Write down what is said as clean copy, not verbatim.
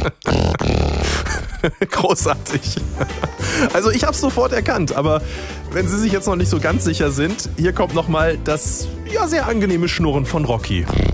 Großartig. Also ich habe es sofort erkannt, aber wenn Sie sich jetzt noch nicht so ganz sicher sind, hier kommt nochmal das sehr angenehme Schnurren von Rocky.